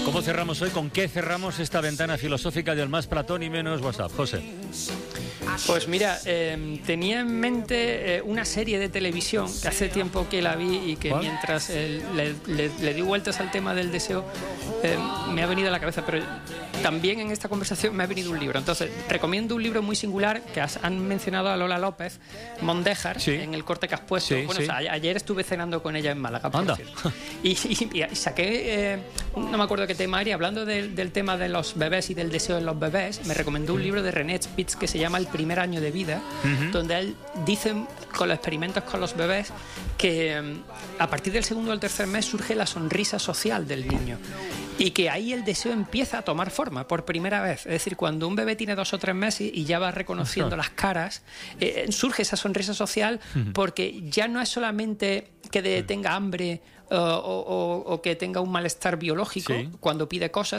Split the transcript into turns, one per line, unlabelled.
¿Cómo cerramos hoy? ¿Con qué cerramos esta ventana filosófica del más Platón y menos WhatsApp? José.
Pues mira, tenía en mente una serie de televisión que hace tiempo que la vi y que mientras le di vueltas al tema del deseo me ha venido a la cabeza, pero también en esta conversación me ha venido un libro. Entonces, recomiendo un libro muy singular que han mencionado a Lola López, Mondéjar,
sí,
en el corte que has puesto.
Sí,
bueno,
sí.
O sea, ayer estuve cenando con ella en Málaga, por
Anda.
cierto. Y saqué, no me acuerdo qué tema era, hablando del tema de los bebés y del deseo en los bebés, me recomendó un libro de René Spitz que se llama El primer año de vida, donde él dice, con los experimentos con los bebés, que a partir del segundo o el tercer mes surge la sonrisa social del niño. Y que ahí el deseo empieza a tomar forma por primera vez. Es decir, cuando un bebé tiene 2 o 3 meses y ya va reconociendo las caras, surge esa sonrisa social, porque ya no es solamente que tenga hambre o que tenga un malestar biológico cuando pide cosas,